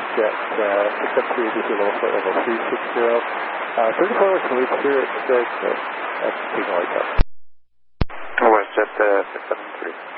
jet 673 ABC level flight level 360. 34 was released here at signal like that. WestJet 673.